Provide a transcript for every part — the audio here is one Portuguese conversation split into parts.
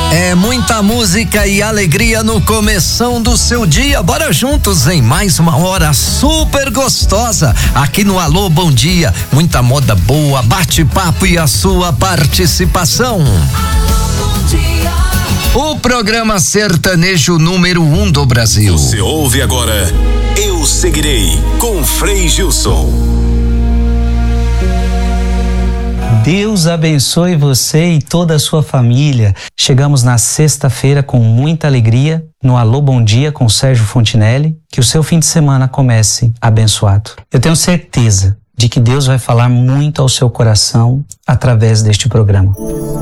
É muita música e alegria no começão do seu dia. Bora juntos em mais uma hora super gostosa aqui no Alô Bom Dia. Muita moda boa, bate-papo e a sua participação. O programa sertanejo número 1 do Brasil. Você ouve agora Eu Seguirei com Frei Gilson. Deus abençoe você e toda a sua família. Chegamos na sexta-feira com muita alegria no Alô Bom Dia com Sérgio Fontinelli. Que o seu fim de semana comece abençoado. Eu tenho certeza de que Deus vai falar muito ao seu coração através deste programa.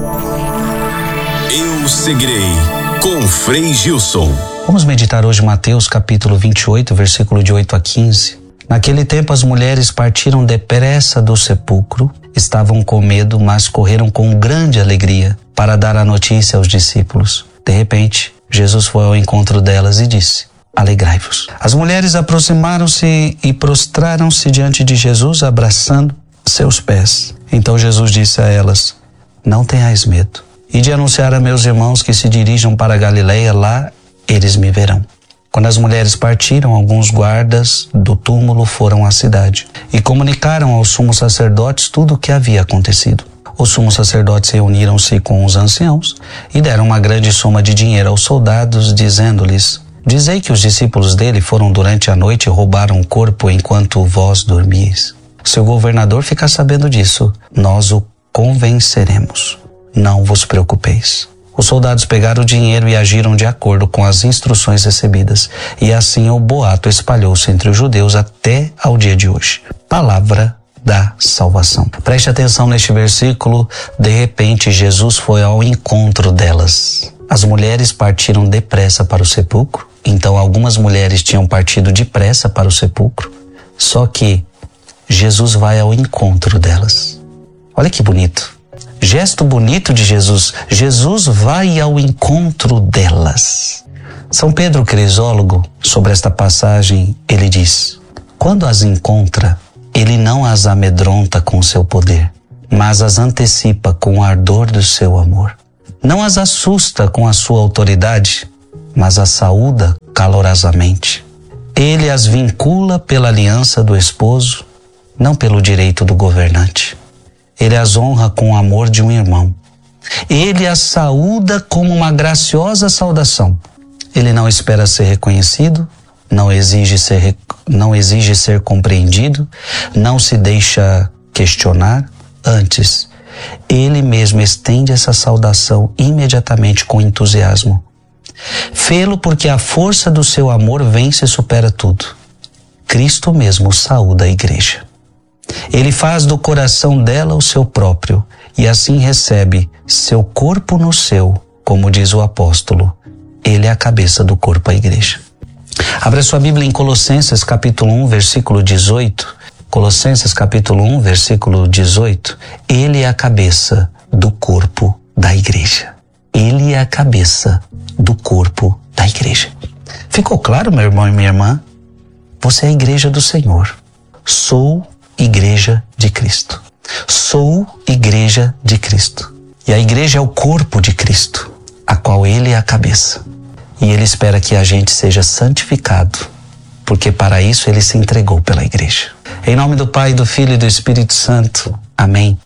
Eu Seguirei com Frei Gilson. Vamos meditar hoje Mateus capítulo 28, versículo de 8 a 15. Naquele tempo as mulheres partiram depressa do sepulcro. Estavam com medo, mas correram com grande alegria para dar a notícia aos discípulos. De repente, Jesus foi ao encontro delas e disse: alegrai-vos. As mulheres aproximaram-se e prostraram-se diante de Jesus, abraçando seus pés. Então Jesus disse a elas: não tenhais medo. E de anunciar a meus irmãos que se dirijam para a Galileia, lá eles me verão. Quando as mulheres partiram, alguns guardas do túmulo foram à cidade e comunicaram aos sumos sacerdotes tudo o que havia acontecido. Os sumos sacerdotes reuniram-se com os anciãos e deram uma grande soma de dinheiro aos soldados, dizendo-lhes: dizei que os discípulos dele foram durante a noite e roubaram o corpo enquanto vós dormíeis. Se o governador ficar sabendo disso, nós o convenceremos. Não vos preocupeis. Os soldados pegaram o dinheiro e agiram de acordo com as instruções recebidas. E assim o boato espalhou-se entre os judeus até ao dia de hoje. Palavra da salvação. Preste atenção neste versículo. De repente, Jesus foi ao encontro delas. As mulheres partiram depressa para o sepulcro. Então, algumas mulheres tinham partido depressa para o sepulcro. Só que Jesus vai ao encontro delas. Olha que bonito. Gesto bonito de Jesus. Jesus vai ao encontro delas. São Pedro Crisólogo, sobre esta passagem, ele diz: quando as encontra, ele não as amedronta com seu poder, mas as antecipa com o ardor do seu amor. Não as assusta com a sua autoridade, mas as saúda calorosamente. Ele as vincula pela aliança do esposo, não pelo direito do governante. Ele as honra com o amor de um irmão. Ele as saúda como uma graciosa saudação. Ele não espera ser reconhecido, não exige ser compreendido, não se deixa questionar. Antes, ele mesmo estende essa saudação imediatamente com entusiasmo. Fê-lo porque a força do seu amor vence e supera tudo. Cristo mesmo saúda a igreja. Ele faz do coração dela o seu próprio e assim recebe seu corpo no seu, como diz o apóstolo. Ele é a cabeça do corpo, a igreja. Abra sua Bíblia em Colossenses capítulo 1, versículo 18. Colossenses capítulo 1, versículo 18. Ele é a cabeça do corpo da igreja. Ele é a cabeça do corpo da igreja. Ficou claro, meu irmão e minha irmã? Você é a igreja do Senhor. Sou igreja de Cristo. Sou igreja de Cristo. E a igreja é o corpo de Cristo, a qual ele é a cabeça. E ele espera que a gente seja santificado, porque para isso ele se entregou pela igreja. Em nome do Pai, do Filho e do Espírito Santo. Amém.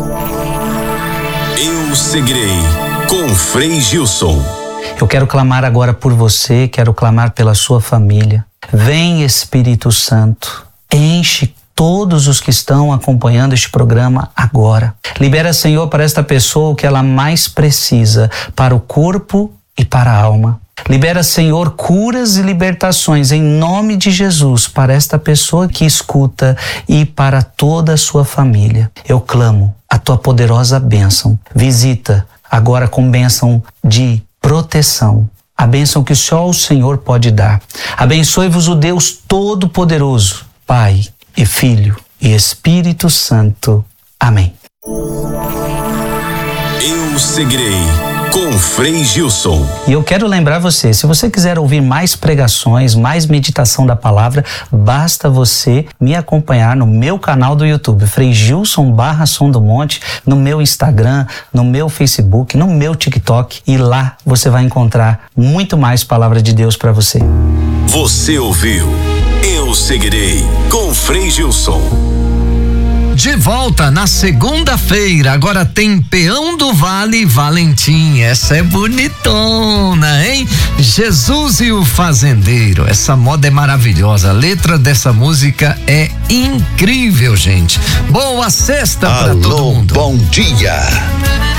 Eu Seguirei com Frei Gilson. Eu quero clamar agora por você, quero clamar pela sua família. Vem, Espírito Santo, enche todos os que estão acompanhando este programa agora. Libera, Senhor, para esta pessoa o que ela mais precisa, para o corpo e para a alma. Libera, Senhor, curas e libertações em nome de Jesus para esta pessoa que escuta e para toda a sua família. Eu clamo a tua poderosa bênção. Visita agora com bênção de proteção. A bênção que só o Senhor pode dar. Abençoe-vos o Deus Todo-Poderoso, Pai e Filho e Espírito Santo. Amém. Eu Seguirei com Frei Gilson. E eu quero lembrar você, se você quiser ouvir mais pregações, mais meditação da palavra, basta você me acompanhar no meu canal do YouTube, Frei Gilson /Som do Monte, no meu Instagram, no meu Facebook, no meu TikTok, e lá você vai encontrar muito mais palavra de Deus para você. Você ouviu Eu Seguirei com Frei Gilson. De volta na segunda-feira, agora tem Peão do Vale Valentim, essa é bonitona, hein? Jesus e o Fazendeiro, essa moda é maravilhosa, a letra dessa música é incrível, gente. Boa sexta pra todo mundo. Bom dia.